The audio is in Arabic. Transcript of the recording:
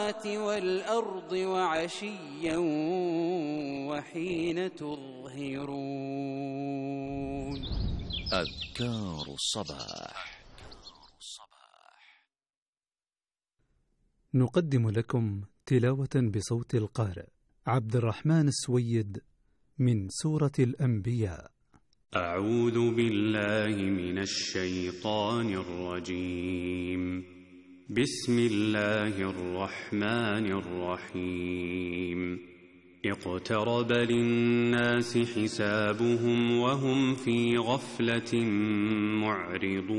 والأرض وعشيا وحين تظهرون. أذكار الصباح. نقدم لكم تلاوة بصوت القارئ عبد الرحمن السويد من سورة الأنبياء. أعوذ بالله من الشيطان الرجيم. بسم الله الرحمن الرحيم. اقترب للناس حسابهم وهم في غفلة معرضون.